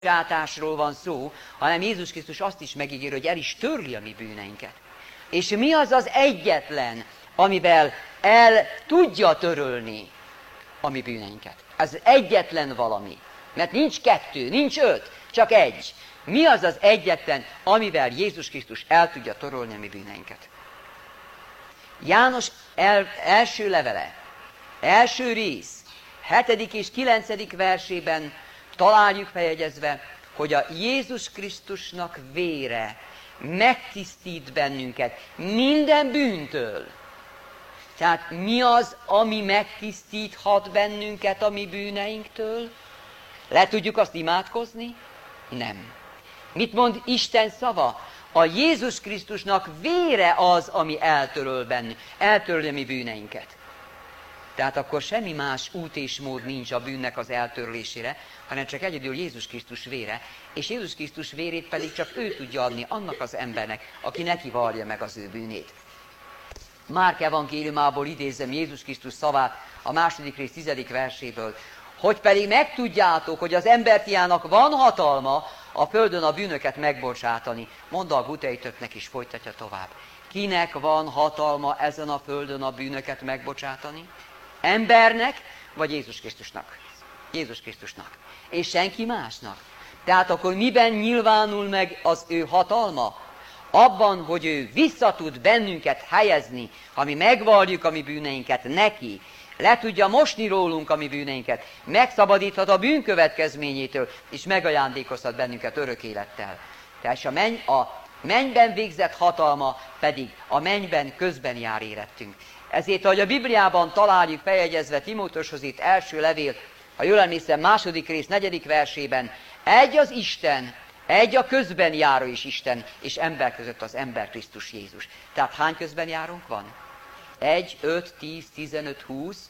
megbocsájtásról van szó, hanem Jézus Krisztus azt is megígér, hogy el is törli a mi bűneinket. És mi az az egyetlen, amivel el tudja törölni a mi bűneinket? Ez egyetlen valami. Mert nincs 2, nincs 5, csak egy. Mi az az egyetlen, amivel Jézus Krisztus el tudja törölni a mi bűneinket? János első levele, első rész, 7. és 9. versében találjuk feljegyezve, hogy a Jézus Krisztusnak vére megtisztít bennünket minden bűntől. Tehát mi az, ami megtisztíthat bennünket a mi bűneinktől? Le tudjuk azt imádkozni? Nem. Mit mond Isten szava? A Jézus Krisztusnak vére az, ami eltörli a mi bűneinket. Tehát akkor semmi más út és mód nincs a bűnnek az eltörlésére, hanem csak egyedül Jézus Krisztus vére, és Jézus Krisztus vérét pedig csak ő tudja adni annak az embernek, aki neki vallja meg az ő bűnét. Márk evangéliumából idézem Jézus Krisztus szavát a 2. rész 10. verséből, hogy pedig megtudjátok, hogy az emberfiának van hatalma a földön a bűnöket megbocsátani. Mondd a gutejtöknek is, folytatja tovább. Kinek van hatalma ezen a földön a bűnöket megbocsátani? Embernek, vagy Jézus Krisztusnak? Jézus Krisztusnak. És senki másnak. Tehát akkor miben nyilvánul meg az ő hatalma? Abban, hogy ő vissza tud bennünket helyezni, ha mi megvalljuk a mi bűneinket neki, le tudja mosni rólunk a mi bűneinket, megszabadíthat a bűnkövetkezményétől, és megajándékozhat bennünket örök élettel. Tehát a mennyben végzett hatalma pedig a mennyben közben jár érettünk. Ezért, ahogy a Bibliában találjuk feljegyezve Timóteushoz itt első levél, ha jól emlékszem, 2. rész 4. versében, egy az Isten, egy a közben járó is Isten, és ember között az ember Krisztus Jézus. Tehát hány közben járónk van? 1, 5, 10, 15, 20,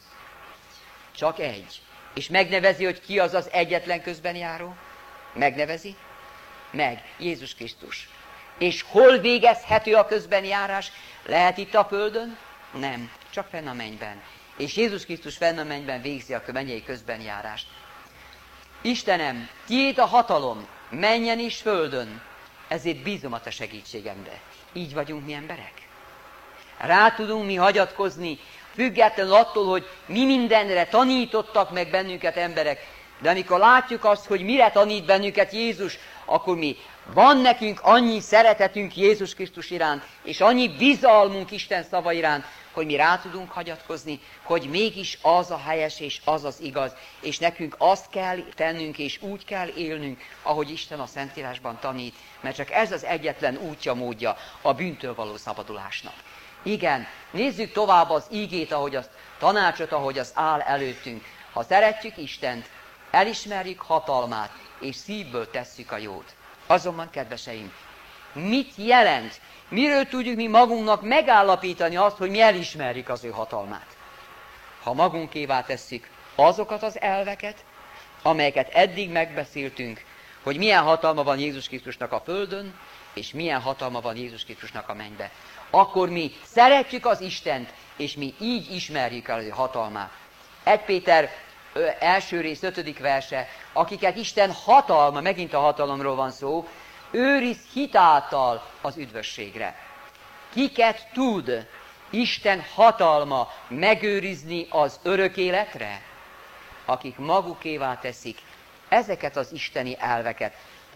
csak egy. És megnevezi, hogy ki az az egyetlen közben járó? Megnevezi? Meg, Jézus Krisztus. És hol végezhető a közbenjárás? Lehet itt a földön? Nem, csak fenn a mennyben. És Jézus Krisztus fenn a mennyben végzi a mennyei közbenjárást. Istenem, tiéd a hatalom, mennyen és földön, ezért bízom a te segítségembe. Így vagyunk mi emberek? Rá tudunk mi hagyatkozni, függetlenül attól, hogy mi mindenre tanítottak meg bennünket emberek, de amikor látjuk azt, hogy mire tanít bennünket Jézus, akkor van nekünk annyi szeretetünk Jézus Krisztus iránt, és annyi bizalmunk Isten szava iránt, hogy mi rá tudunk hagyatkozni, hogy mégis az a helyes és az az igaz, és nekünk azt kell tennünk, és úgy kell élnünk, ahogy Isten a Szentírásban tanít, mert csak ez az egyetlen útja, módja a bűntől való szabadulásnak. Igen, nézzük tovább az ígét, ahogy az tanácsot, ahogy az áll előttünk. Ha szeretjük Istent, elismerjük hatalmát, és szívből tesszük a jót. Azonban, kedveseim, mit jelent? Miről tudjuk mi magunknak megállapítani azt, hogy mi elismerjük az ő hatalmát? Ha magunkévá tesszük azokat az elveket, amelyeket eddig megbeszéltünk, hogy milyen hatalma van Jézus Krisztusnak a földön, és milyen hatalma van Jézus Krisztusnak a mennybe, akkor mi szeretjük az Istent, és mi így ismerjük el az ő hatalmát. 1 Péter első rész 5. verse, akiket Isten hatalma, megint a hatalomról van szó, őriz hitáltal az üdvösségre. Kiket tud Isten hatalma megőrizni az örök életre? Akik magukévá teszik ezeket az isteni elveket,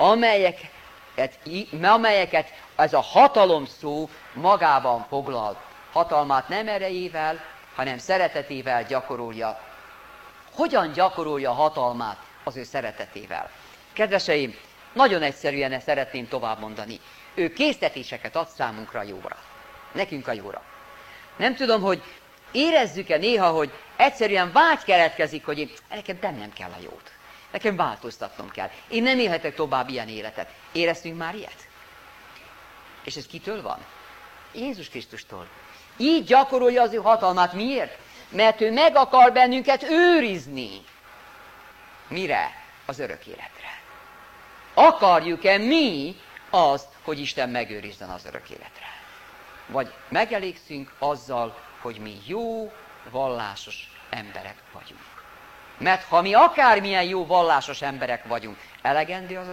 amelyeket ez a hatalom szó magában foglal. Hatalmát nem erejével, hanem szeretetével gyakorolja. Hogyan gyakorolja a hatalmát az ő szeretetével? Kedveseim, nagyon egyszerűen ezt szeretném tovább mondani. Ő késztetéseket ad számunkra a jóra. Nekünk a jóra. Nem tudom, hogy érezzük-e néha, hogy egyszerűen vágy keletkezik, hogy nekem tennem kell a jót. Nekem változtatnom kell. Én nem élhetek tovább ilyen életet. Éreztünk már ilyet? És ez kitől van? Jézus Krisztustól. Így gyakorolja az ő hatalmát. Miért? Mert ő meg akar bennünket őrizni. Mire? Az örök életre. Akarjuk-e mi azt, hogy Isten megőrizzen az örök életre? Vagy megelégszünk azzal, hogy mi jó, vallásos emberek vagyunk. Mert ha mi akármilyen jó vallásos emberek vagyunk, elegendő az